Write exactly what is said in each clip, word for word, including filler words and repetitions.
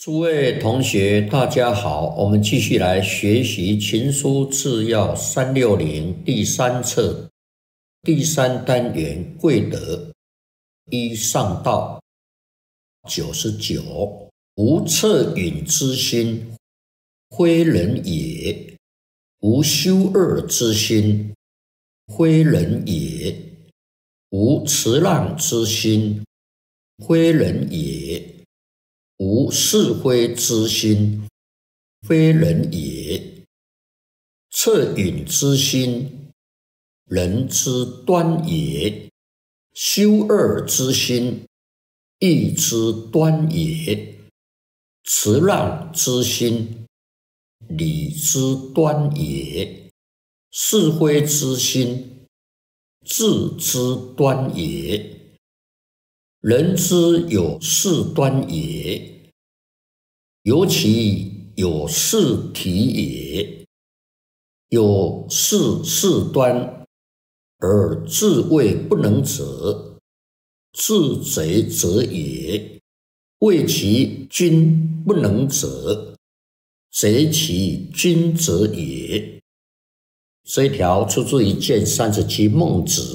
诸位同学，大家好，我们继续来学习《秦书治要三六零》第三册第三单元贵德一上道九十九。无恻隐之心，非人也；无羞恶之心，非人也；无辞让之心，非人也；无是非之心，非人也。恻隐之心，人之端也；羞恶之心，义之端也；辞让之心，礼之端也；是非之心，智之端也。人之有事端也，尤其有事体也。有事事端而自谓不能者，自贼者也；谓其君不能者，贼其君者也。这一条出自于《谏三十七孟子》。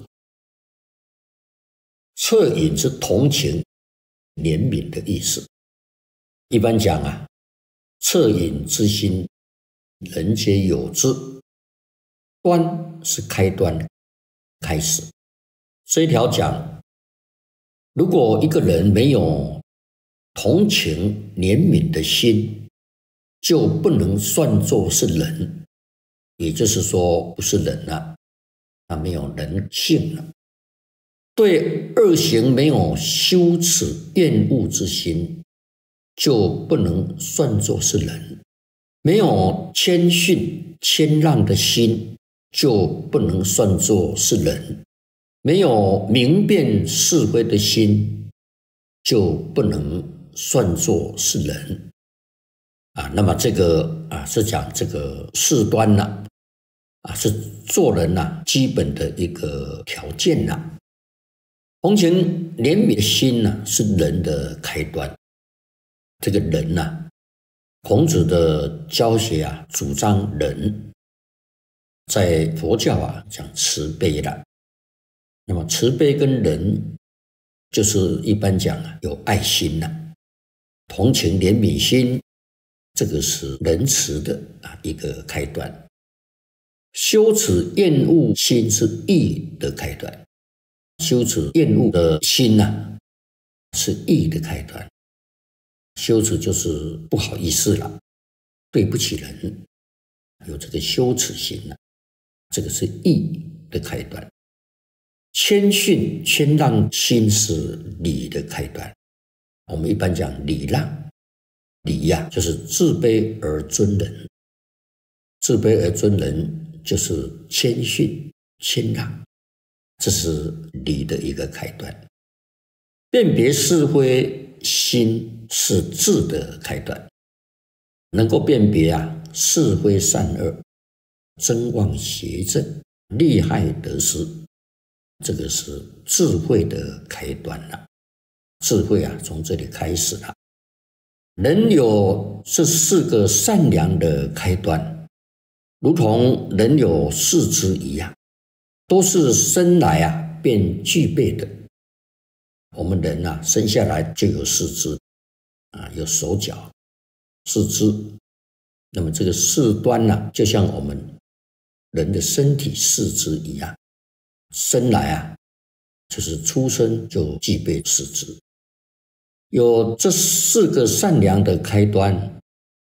恻隐是同情、怜悯的意思。一般讲啊，恻隐之心，人皆有之。端是开端、开始。这一条讲，如果一个人没有同情、怜悯的心，就不能算作是人，也就是说不是人了，他没有人性了。对恶行没有羞耻厌恶之心，就不能算作是人；没有谦逊谦让的心，就不能算作是人；没有明辨是非的心，就不能算作是人。啊，那么这个啊是讲这个事端呐、啊，啊是做人呐、啊、基本的一个条件呐、啊。同情怜悯的心呢、啊，是人的开端。这个人呢、啊，孔子的教学啊，主张仁，在佛教啊讲慈悲了。那么慈悲跟仁，就是一般讲啊，有爱心了、啊。同情怜悯心，这个是仁慈的啊一个开端。羞耻厌恶心是义的开端。羞耻厌恶的心呐、啊，是义的开端。羞耻就是不好意思了，对不起人，有这个羞耻心了、啊，这个是义的开端。谦逊谦让心是礼的开端。我们一般讲礼让，礼呀、啊、就是自卑而尊人，自卑而尊人就是谦逊谦让。这是礼的一个开端。辨别是非心是智的开端，能够辨别啊是非善恶、真妄邪正、利害得失，这个是智慧的开端了。智慧啊从这里开始了。人有这四个善良的开端，如同人有四肢一样，都是生来啊便具备的。我们人啊生下来就有四肢啊，有手脚、四肢。那么这个四端呢、啊，就像我们人的身体四肢一样，生来啊就是出生就具备四肢。有这四个善良的开端，